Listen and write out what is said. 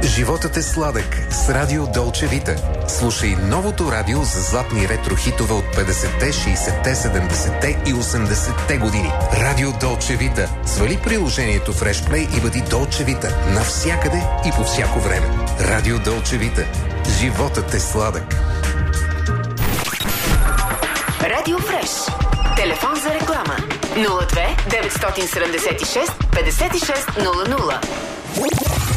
Животът е сладък с Радио Долче Вита. Слушай новото радио за златни ретро-хитове от 50-те, 60-те, 70-те и 80-те години. Радио Долче Вита. Свали приложението в Freshplay и бъди Долче Вита навсякъде и по всяко време. Радио Долче Вита. Животът е сладък. Радио Фреш. Телефон за реклама 02 976 56 00.